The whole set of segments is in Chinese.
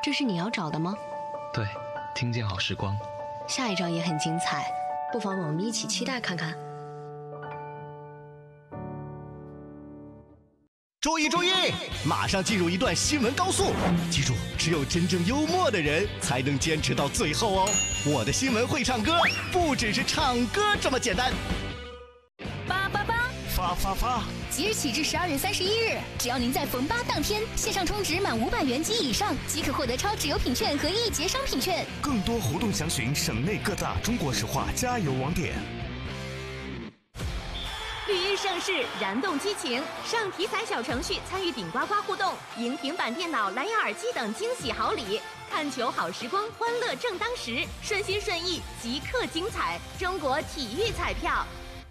这是你要找的吗？ 对，听见好时光。 下一章也很精彩，不妨我们一起期待看看。 注意注意，马上进入一段新闻高速，记住，只有真正幽默的人才能坚持到最后哦。我的新闻会唱歌，不只是唱歌这么简单。发！ 即日起至12月31日，只要您在逢8当天线上充值满500元及以上，即可获得超值优品券和1节商品券。 更多活动详询省内各大中国石化加油网点。 绿茵盛世，燃动激情，上体彩小程序参与顶呱呱互动，赢平板电脑、蓝牙耳机等惊喜好礼。看球好时光，欢乐正当时，顺心顺意，即刻精彩。中国体育彩票。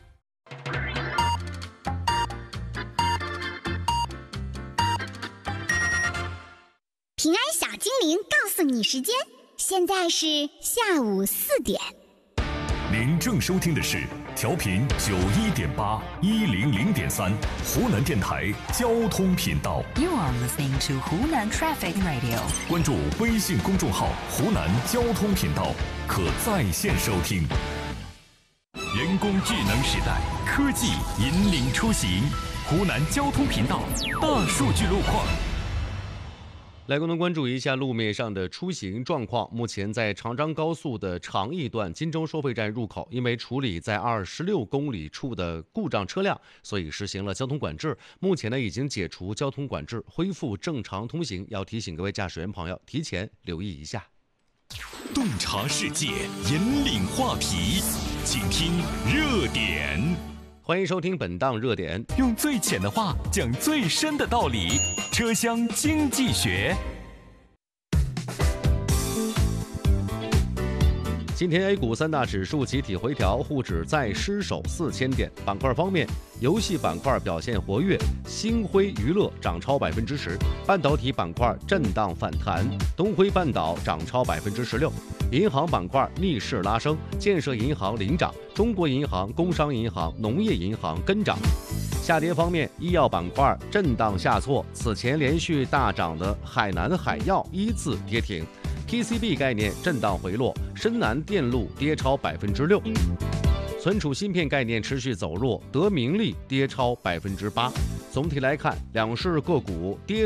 平安小精灵告诉你时间，现在是下午4点。 您正收听的是调频91.8、100.3湖南电台交通频道。 You are listening to Hunan Traffic Radio。 关注微信公众号“湖南交通频道”，可在线收听。 人工智能时代，科技引领出行。湖南交通频道大数据路况。 来共同关注一下路面上的出行状况。目前在长张高速的长义段金州收费站入口，因为处理在26公里处的故障车辆，所以实行了交通管制。目前呢已经解除交通管制，恢复正常通行。要提醒各位驾驶员朋友提前留意一下。 洞察世界，引领话题，请听热点。 欢迎收听本档热点， 用最浅的话讲最深的道理，车厢经济学。 今天 A 股3大指数集体回调，沪指再失守4000点。板块方面，游戏板块表现活跃，星辉娱乐涨超10%，半导体板块震荡反弹，东辉半岛涨超16%，银行板块逆势拉升，建设银行领涨，中国银行、工商银行、农业银行跟涨。下跌方面，医药板块震荡下挫，此前连续大涨的海南海药依次跌停。PCB 概念震荡回落，深南电路跌超6%，存储芯片概念持续走弱，德明利跌超8%。总体来看，两市个股跌